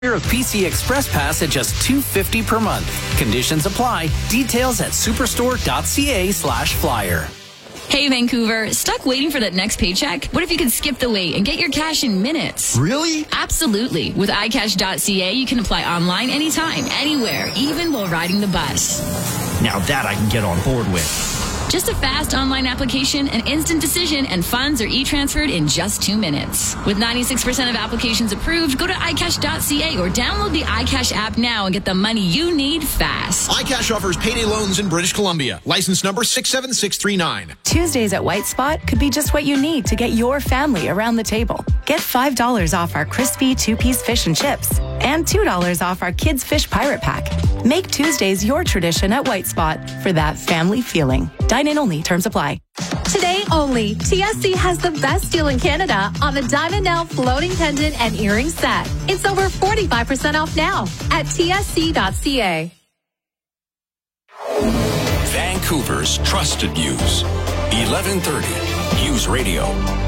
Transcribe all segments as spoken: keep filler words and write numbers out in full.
of P C Express Pass at just two dollars and fifty cents per month. Conditions apply. Details at superstore.ca slash flyer. Hey, Vancouver, stuck waiting for that next paycheck? What if you could skip the wait and get your cash in minutes? Really? Absolutely. With i cash dot c a, you can apply online anytime, anywhere, even while riding the bus. Now that I can get on board with. Just a fast online application, an instant decision, and funds are e-transferred in just two minutes. With ninety-six percent of applications approved, go to i cash dot c a or download the iCash app now and get the money you need fast. iCash offers payday loans in British Columbia. License number six seven six three nine. Tuesdays at White Spot could be just what you need to get your family around the table. Get five dollars off our crispy two-piece fish and chips and two dollars off our Kids Fish Pirate Pack. Make Tuesdays your tradition at White Spot for that family feeling. Dine-in only. Terms apply. Today only, T S C has the best deal in Canada on the Diamond Nail floating pendant and earring set. It's over forty-five percent off now at T S C dot c a. Vancouver's trusted news. eleven thirty News Radio.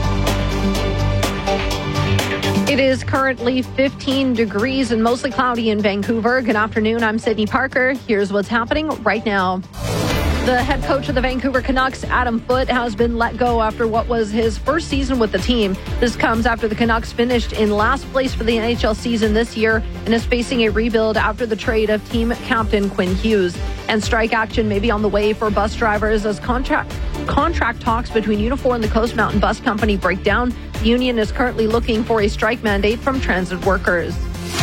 It is currently fifteen degrees and mostly cloudy in Vancouver. Good afternoon. I'm Sydney Parker. Here's what's happening right now. The head coach of the Vancouver Canucks, Adam Foote, has been let go after what was his first season with the team. This comes after the Canucks finished in last place for the N H L season this year and is facing a rebuild after the trade of team captain Quinn Hughes. And strike action may be on the way for bus drivers as contract contract talks between Unifor and the Coast Mountain Bus Company break down. The union is currently looking for a strike mandate from transit workers.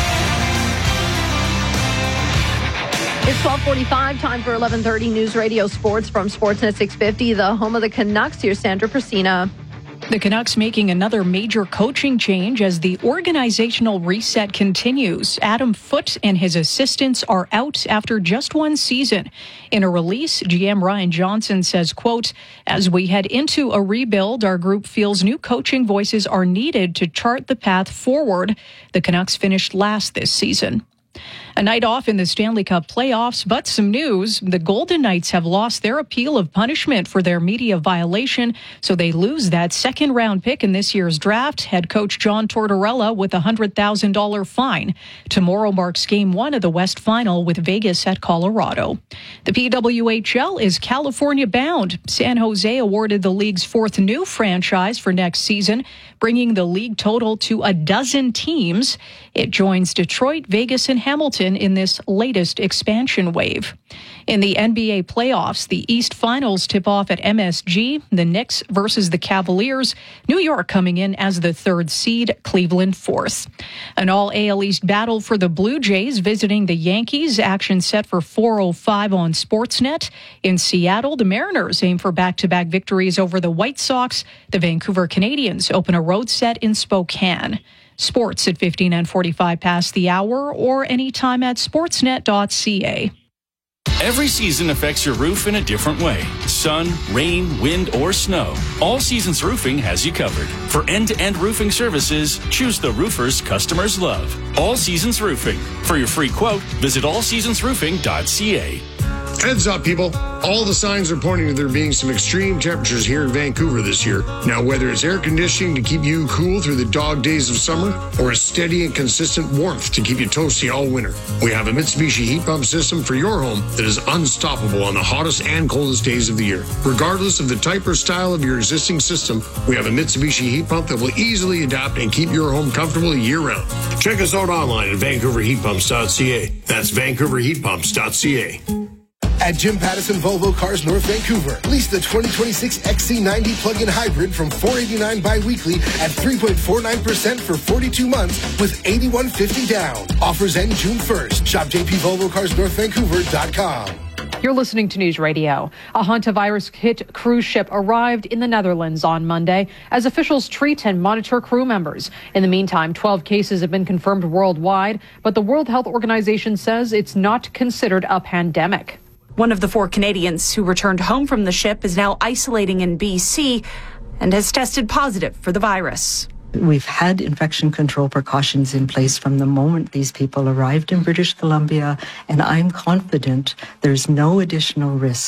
It's twelve forty-five, time for eleven thirty News Radio Sports from Sportsnet six fifty, the home of the Canucks. Here's Sandra Persina. The Canucks making another major coaching change as the organizational reset continues. Adam Foote and his assistants are out after just one season. In a release, G M Ryan Johnson says, quote, as we head into a rebuild, our group feels new coaching voices are needed to chart the path forward. The Canucks finished last this season. A night off in the Stanley Cup playoffs, but some news. The Golden Knights have lost their appeal of punishment for their media violation, so they lose that second round pick in this year's draft. Head coach John Tortorella with a one hundred thousand dollars fine. Tomorrow marks game one of the West Final with Vegas at Colorado. The P W H L is California bound. San Jose awarded the league's fourth new franchise for next season, bringing the league total to a dozen teams. It joins Detroit, Vegas, and Hamilton in this latest expansion wave. In the N B A playoffs, the East Finals tip off at M S G, the Knicks versus the Cavaliers, New York coming in as the third seed, Cleveland fourth. An all-A L East battle for the Blue Jays visiting the Yankees, action set for four oh five on Sportsnet. In Seattle, the Mariners aim for back-to-back victories over the White Sox. The Vancouver Canadians open a road set in Spokane. Sports at fifteen and forty-five past the hour or anytime at sportsnet dot c a. Every season affects your roof in a different way. Sun, rain, wind, or snow. All Seasons Roofing has you covered. For end-to-end roofing services, choose the roofers customers love. All Seasons Roofing. For your free quote, visit all seasons roofing dot c a. Heads up, people. All the signs are pointing to there being some extreme temperatures here in Vancouver this year. Now, whether it's air conditioning to keep you cool through the dog days of summer or a steady and consistent warmth to keep you toasty all winter, we have a Mitsubishi heat pump system for your home that is unstoppable on the hottest and coldest days of the year. Regardless of the type or style of your existing system, we have a Mitsubishi heat pump that will easily adapt and keep your home comfortable year-round. Check us out online at vancouver heat pumps dot c a. That's vancouver heat pumps dot c a. At Jim Pattison Volvo Cars North Vancouver, lease the twenty twenty-six X C ninety plug-in hybrid from four hundred eighty-nine dollars bi-weekly at three point four nine percent for forty-two months with eighty-one fifty down. Offers end June first. Shop j p volvo cars north vancouver dot com. You're listening to News Radio. A hantavirus-hit cruise ship arrived in the Netherlands on Monday as officials treat and monitor crew members. In the meantime, twelve cases have been confirmed worldwide, but the World Health Organization says it's not considered a pandemic. One of the four Canadians who returned home from the ship is now isolating in B C and has tested positive for the virus. We've had infection control precautions in place from the moment these people arrived in British Columbia, and I'm confident there's no additional risk.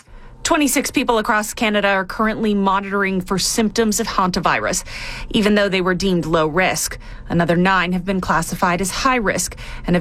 twenty-six people across Canada are currently monitoring for symptoms of hantavirus, even though they were deemed low risk. Another nine have been classified as high risk and have